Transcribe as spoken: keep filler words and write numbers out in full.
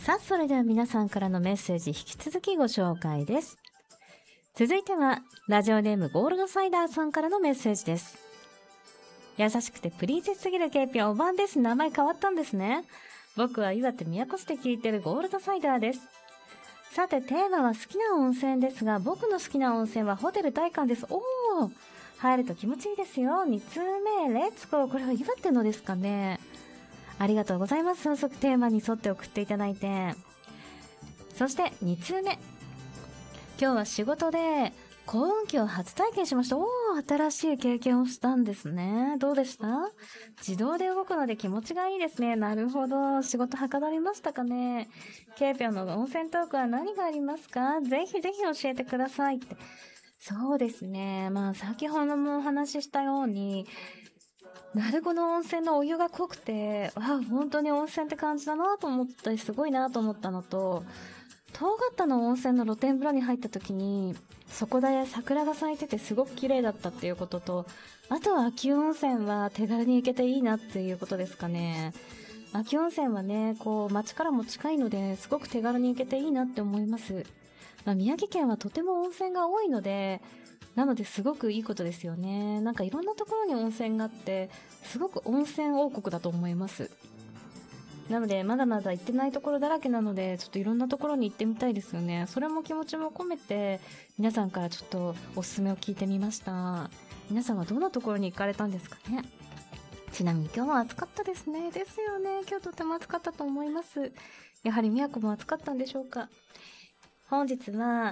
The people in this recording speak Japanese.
さあ、それでは皆さんからのメッセージ引き続きご紹介です。続いてはラジオネームゴールドサイダーさんからのメッセージです。優しくてプリンセスすぎるケーピョンおばんです。名前変わったんですね。僕は岩手宮古市で聞いてるゴールドサイダーです。さて、テーマは好きな温泉ですが、僕の好きな温泉はホテル大観です。おー、入ると気持ちいいですよ。に通目レッツゴー。これは岩手のですかね。ありがとうございます。早速テーマに沿って送っていただいて。そしてに通目、今日は仕事で幸運期を初体験しました。おー、新しい経験をしたんですね。どうでした？自動で動くので気持ちがいいですね。なるほど。仕事はかどりましたかね。ケーピョンの温泉トークは何がありますか？ぜひぜひ教えてくださいって。そうですね。まあ先ほどもお話ししたように、鳴子の温泉のお湯が濃くて、あ、本当に温泉って感じだなと思ったり、すごいなと思ったのと、遠刈田の温泉の露天風呂に入った時に、そこで桜が咲いててすごく綺麗だったっていうことと、あとは秋温泉は手軽に行けていいなっていうことですかね。秋温泉はね、こう街からも近いのですごく手軽に行けていいなって思います。まあ、宮城県はとても温泉が多いので、なのですごくいいことですよね。なんかいろんなところに温泉があって、すごく温泉王国だと思います。なのでまだまだ行ってないところだらけなので、ちょっといろんなところに行ってみたいですよね。それも気持ちも込めて皆さんからちょっとおすすめを聞いてみました。皆さんはどんなところに行かれたんですかね。ちなみに今日も暑かったですね。ですよね。今日とても暑かったと思います。やはり宮古も暑かったんでしょうか。本日は